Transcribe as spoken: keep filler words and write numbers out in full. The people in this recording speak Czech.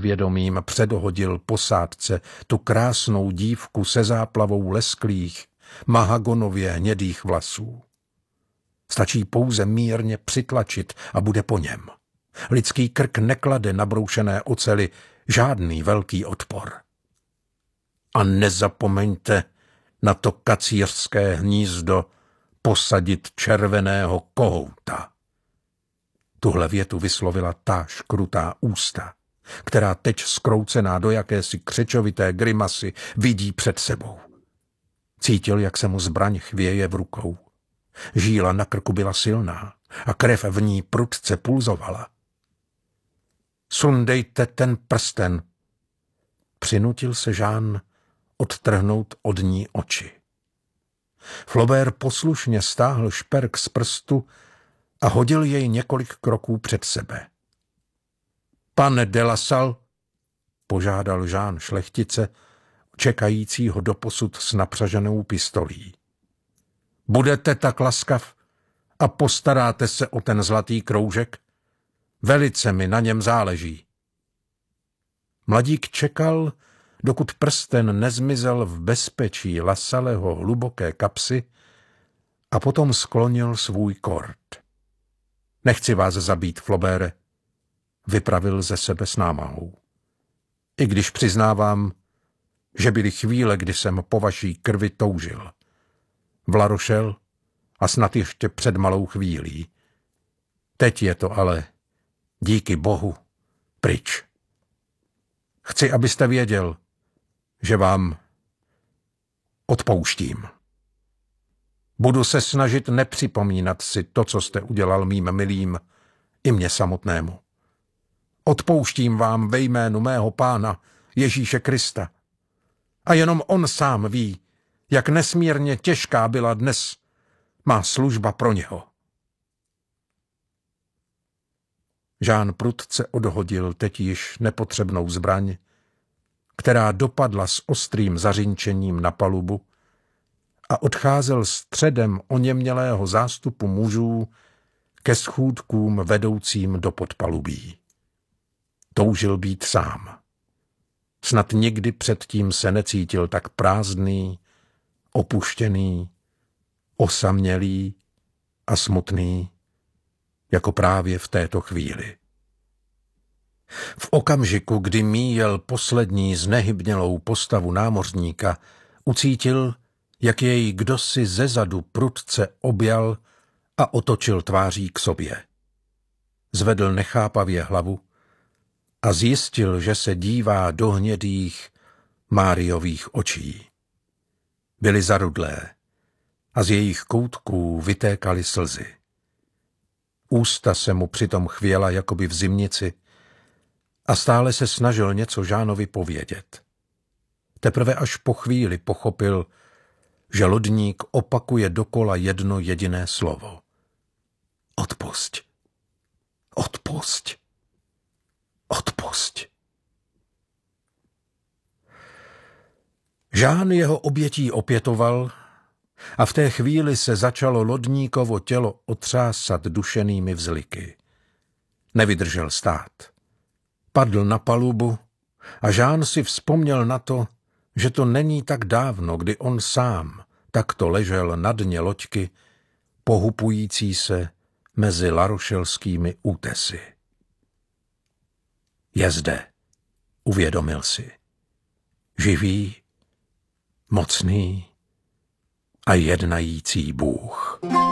svědomím předhodil posádce tu krásnou dívku se záplavou lesklých, mahagonově hnědých vlasů. Stačí pouze mírně přitlačit a bude po něm. Lidský krk neklade na broušené oceli žádný velký odpor. A nezapomeňte na to kacířské hnízdo posadit červeného kohouta. Tuhle větu vyslovila ta škrutá ústa, která teď skroucená do jakési křečovité grimasy vidí před sebou. Cítil, jak se mu zbraň chvěje v rukou. Žíla na krku byla silná a krev v ní prudce pulzovala. Sundejte ten prsten. Přinutil se Jean odtrhnout od ní oči. Flaubert poslušně stáhl šperk z prstu a hodil jej několik kroků před sebe. Pane de la Salle, požádal Jean šlechtice, čekajícího doposud s napřaženou pistolí. Budete tak laskav a postaráte se o ten zlatý kroužek? Velice mi na něm záleží. Mladík čekal, dokud prsten nezmizel v bezpečí La Salleho hluboké kapsy, a potom sklonil svůj kort. Nechci vás zabít, Flaubert, vypravil ze sebe s námahou. I když přiznávám, že byly chvíle, kdy jsem po vaší krvi toužil. V La Rochelle a snad ještě před malou chvílí. Teď je to ale, díky Bohu, pryč. Chci, abyste věděl, že vám odpouštím. Budu se snažit nepřipomínat si to, co jste udělal mým milým, i mně samotnému. Odpouštím vám ve jménu mého Pána Ježíše Krista. A jenom on sám ví, jak nesmírně těžká byla dnes má služba pro něho. Jean prudce odhodil teď již nepotřebnou zbraň, která dopadla s ostrým zařinčením na palubu, a odcházel středem oněmělého zástupu mužů ke schůdkům vedoucím do podpalubí. Toužil být sám. Snad nikdy předtím se necítil tak prázdný, opuštěný, osamělý a smutný, jako právě v této chvíli. V okamžiku, kdy míjel poslední znehybnělou postavu námořníka, ucítil, jak jej kdosi zezadu prudce objal a otočil tváří k sobě. Zvedl nechápavě hlavu a zjistil, že se dívá do hnědých Máriových očí. Byly zarudlé a z jejich koutků vytékaly slzy. Ústa se mu přitom chvěla jakoby v zimnici a stále se snažil něco Jeanovi povědět. Teprve až po chvíli pochopil, že lodník opakuje dokola jedno jediné slovo. Odpusť. Odpusť. Odpusť. Jean jeho obětí opětoval a v té chvíli se začalo lodníkovo tělo otřásat dušenými vzliky. Nevydržel stát. Padl na palubu a Jean si vzpomněl na to, že to není tak dávno, kdy on sám takto ležel na dně loďky, pohupující se mezi larošelskými útesy. Je zde, uvědomil si. Živý, mocný a jednající Bůh.